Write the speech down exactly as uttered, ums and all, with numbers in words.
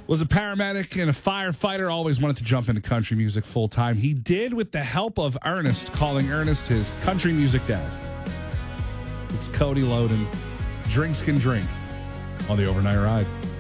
Was a paramedic and a firefighter, always wanted to jump into country music full time. He did with the help of Ernest, calling Ernest his country music dad. It's Cody Loden. Drinks can drink on the overnight ride.